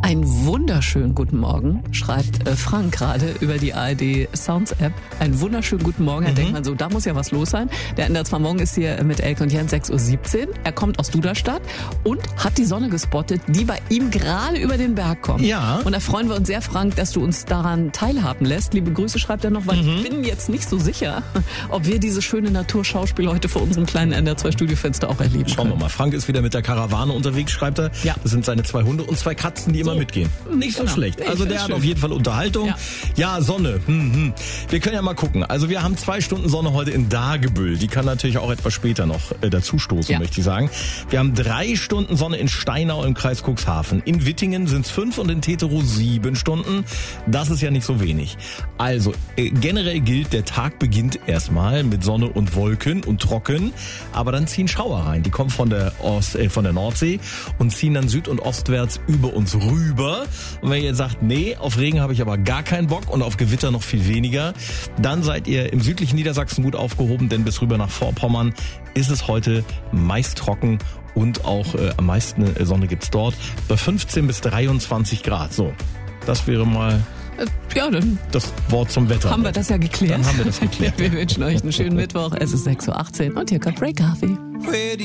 Einen wunderschönen guten Morgen, schreibt Frank gerade über die ARD Sounds App. Einen wunderschönen guten Morgen. Da denkt man so, da muss ja was los sein. Der Ender zwar morgen ist hier mit Elke und Jens 6.17 Uhr. Er kommt aus Duderstadt und hat die Sonne gespottet, die bei ihm gerade über den Berg kommt. Ja. Und da freuen wir uns sehr, Frank, dass du uns daran teilhaben lässt. Liebe Grüße schreibt er noch, weil ich bin jetzt nicht so sicher, ob wir dieses schöne Naturschauspiel heute vor unserem kleinen Ender 2 Studiofenster auch erleben Schauen wir mal. Frank ist wieder mit der Karawane unterwegs, schreibt er. Ja. Das sind seine 2 Hunde und 2 Katzen, die immer mitgehen. Nicht so schlecht. Also der hat auf jeden Fall Unterhaltung. Ja, Sonne. Wir können ja mal gucken. Also wir haben 2 Stunden Sonne heute in Dagebüll. Die kann natürlich auch etwas später noch dazustoßen, möchte ich sagen. Wir haben 3 Stunden Sonne in Steinau im Kreis Cuxhaven. In Wittingen sind es 5 und in Teterow 7 Stunden. Das ist ja nicht so wenig. Also generell gilt, der Tag beginnt erstmal mit Sonne und Wolken und trocken. Aber dann ziehen Schauer rein. Die kommen von der Nordsee und ziehen dann süd- und ostwärts über uns rüber. Und wenn ihr jetzt sagt, nee, auf Regen habe ich aber gar keinen Bock und auf Gewitter noch viel weniger, dann seid ihr im südlichen Niedersachsen gut aufgehoben, denn bis rüber nach Vorpommern ist es heute meist trocken und auch am meisten Sonne gibt's dort bei 15 bis 23 Grad. So, das wäre mal dann das Wort zum Wetter. haben wir das ja geklärt. Dann haben wir das geklärt. Wir wünschen euch einen schönen Mittwoch. Es ist 6.18 Uhr und hier kommt Ray Coffee.